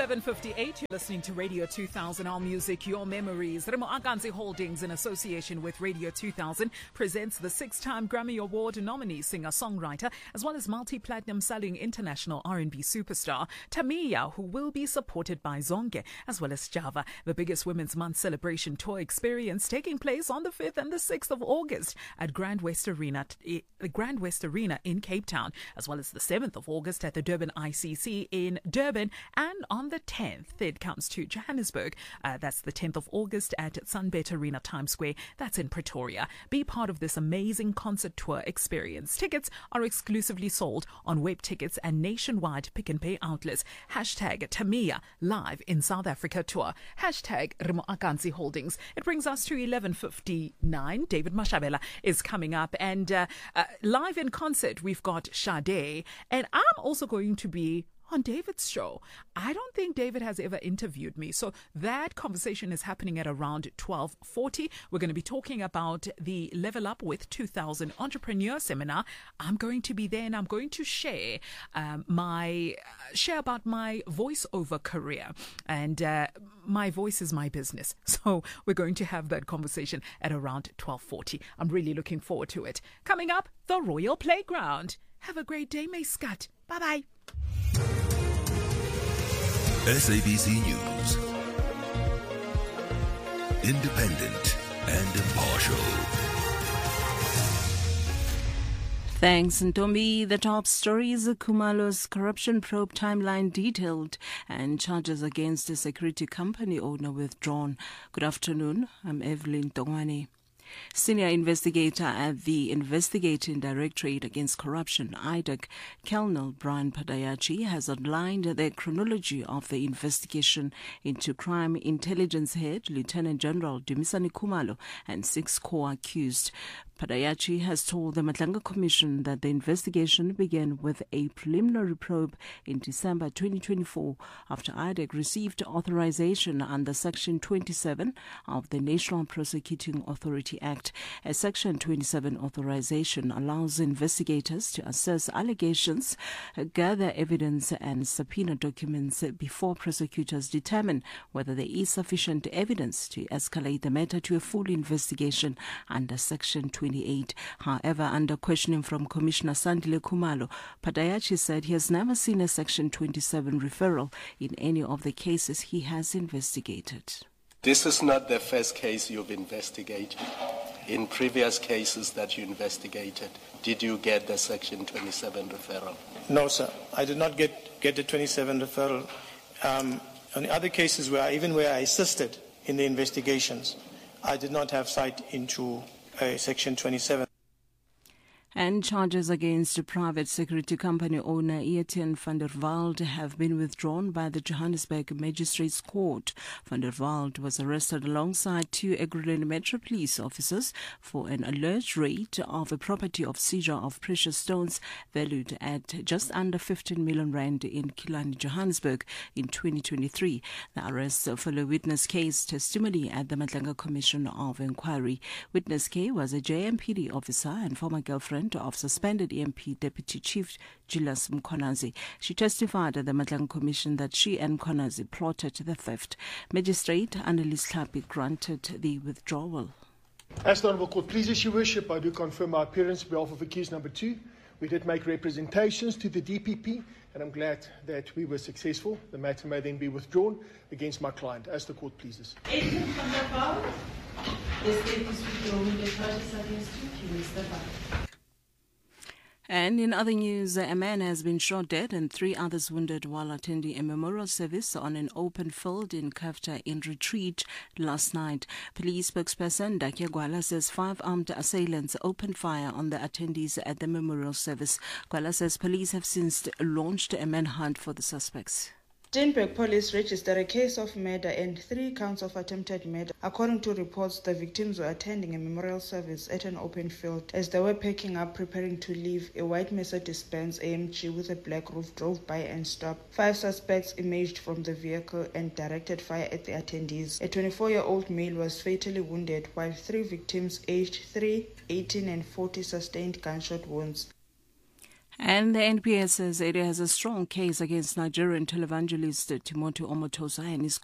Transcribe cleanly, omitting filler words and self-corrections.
11:58, you're listening to Radio 2000, Our Music, Your Memories. Remo Akanzi Holdings, in association with Radio 2000, presents the 6-time Grammy Award nominee singer-songwriter, as well as multi-platinum selling international R&B superstar, Tamia, who will be supported by Zonke, as well as Java. The biggest Women's Month celebration tour experience taking place on the 5th and the 6th of August at Grand West Arena in Cape Town, as well as the 7th of August at the Durban ICC in Durban, and on the 10th, it comes to Johannesburg. That's the 10th of August at Sunbet Arena, Times Square. That's in Pretoria. Be part of this amazing concert tour experience. Tickets are exclusively sold on web tickets and nationwide Pick and Pay outlets. Hashtag Tamia live in South Africa tour. Hashtag Remo Akanzi Holdings. It brings us to 11:59. David Mashabela is coming up, and live in concert we've got Sade, and I'm also going to be on David's show. I don't think David has ever interviewed me, so that conversation is happening at around 12:40. We're going to be talking about the Level Up with 2000 Entrepreneur Seminar. I'm going to be there, and I'm going to share about my voiceover career, and my voice is my business. So we're going to have that conversation at around 12:40. I'm really looking forward to it. Coming up, the Royal Playground. Have a great day, Mayscut. Bye-bye. SABC News. Independent and impartial. Thanks, Ntombi. The top stories: Khumalo's corruption probe timeline detailed and charges against a security company owner withdrawn. Good afternoon. I'm Evelyn Tongwane. Senior investigator at the Investigating Directorate Against Corruption, IDAC, Colonel Brian Padayachi, has outlined the chronology of the investigation into crime intelligence head Lieutenant General Dumisani Khumalo and 6 co-accused. Padayachi has told the Matlanga Commission that the investigation began with a preliminary probe in December 2024 after IDAC received authorization under Section 27 of the National Prosecuting Authority Act. A Section 27 authorization allows investigators to assess allegations, gather evidence and subpoena documents before prosecutors determine whether there is sufficient evidence to escalate the matter to a full investigation under Section 28. However, under questioning from Commissioner Sandile Khumalo, Padayachi said he has never seen a Section 27 referral in any of the cases he has investigated. This is not the first case you've investigated. In previous cases that you investigated, did you get the Section 27 referral? No, sir. I did not get the 27 referral. On the other cases where I assisted in the investigations, I did not have sight into Section 27. And charges against private security company owner Etienne van der Walt have been withdrawn by the Johannesburg Magistrates Court. Van der Walt was arrested alongside 2 Ekurhuleni Metro Police officers for an alleged raid of a property of seizure of precious stones valued at just under 15 million rand in Killarney, Johannesburg in 2023. The arrests follow Witness K's testimony at the Matlanga Commission of Inquiry. Witness K was a JMPD officer and former girlfriend of suspended EMP Deputy Chief Julius Mkhwanazi. She testified at the Matlanga Commission that she and Mkhwanazi plotted the theft. Magistrate Annelies Hlapi granted the withdrawal. As the Honourable Court pleases, Your Worship, I do confirm my appearance on behalf of accused number 2. We did make representations to the DPP, and I'm glad that we were successful. The matter may then be withdrawn against my client, as the Court pleases. Agent van der Walt, the state is withdrawing the charges against you. You will step up. And in other news, a man has been shot dead and 3 others wounded while attending a memorial service on an open field in Kafta in Retreat last night. Police spokesperson Dakia Gwala says 5 armed assailants opened fire on the attendees at the memorial service. Gwala says police have since launched a manhunt for the suspects. Steenberg police registered a case of murder and 3 counts of attempted murder. According to reports, the victims were attending a memorial service at an open field. As they were packing up, preparing to leave, a white Mercedes-Benz AMG with a black roof drove by and stopped. 5 suspects emerged from the vehicle and directed fire at the attendees. A 24-year-old male was fatally wounded, while 3 victims aged 3, 18 and 40 sustained gunshot wounds. And the NPS says it has a strong case against Nigerian televangelist Timothy Omotosa and his